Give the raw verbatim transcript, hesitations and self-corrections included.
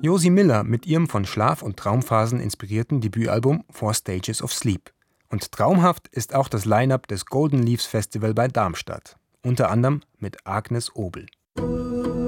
Josie Miller mit ihrem von Schlaf- und Traumphasen inspirierten Debütalbum Four Stages of Sleep. Und traumhaft ist auch das Line-Up des Golden Leaves Festival bei Darmstadt. Unter anderem mit Agnes Obel.